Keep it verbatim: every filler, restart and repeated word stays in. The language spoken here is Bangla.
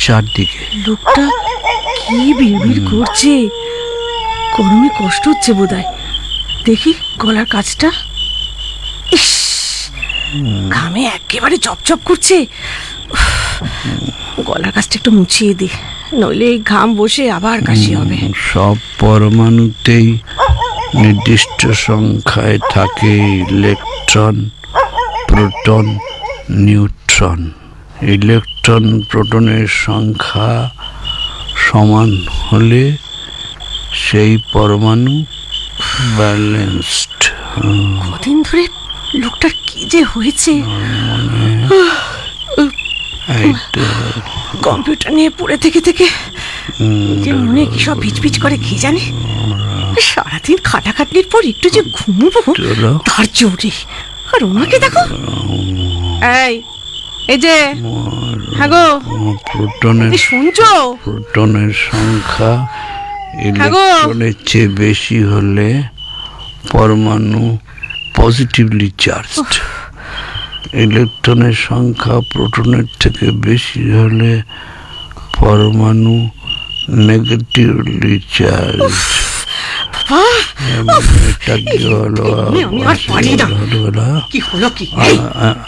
চারদিকে। লোকটা কি বিড়বিড় করছে, গরমে কষ্ট হচ্ছে বোধহয়। দেখি গলার কাছটা, ইস, ঘামে একেবারে চপচপ করছে। উফ, গলার কাছটা একটু মুছিয়ে দি, নইলে এই ঘাম বসে আবার কাশি হবে। সব পরমাণুতেই নির্দিষ্ট সংখ্যায় থাকে ইলেকট্রন, প্রোটন, নিউট্রন। ইলেকট্রন প্রোটনের সংখ্যা সমান হলে সেই পরমাণু ব্যালেন্সড। কদিন ধরে লোকটার কি যে হয়েছে। কম্পিউটার নিয়ে পড়ে থেকে থেকে যে মনে কি সব ভিজভিজ করে কি জানি। সারাদিন খাটাখাটনির পর একটু যে ঘুমবো তার জোরে। আর ওনাকে দেখো, এই এই যে, হ্যাঁ গো, প্রোটনের শুনছো? প্রোটনের সংখ্যা ইলেকট্রনের চেয়ে বেশি হলে পরমাণু পজিটিভলি চার্জড। ইলেকট্রনের সংখ্যা প্রোটনের থেকে বেশি হলে পরমাণু নেগেটিভলি চার্জ। এটা কি হলো? কি হলো কি?